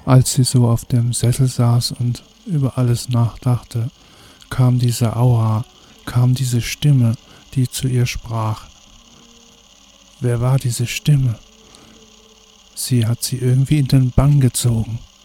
Als sie so auf dem Sessel saß und über alles nachdachte, kam diese Aura, kam diese Stimme, die zu ihr sprach. Wer war diese Stimme? Sie hat sie irgendwie in den Bann gezogen.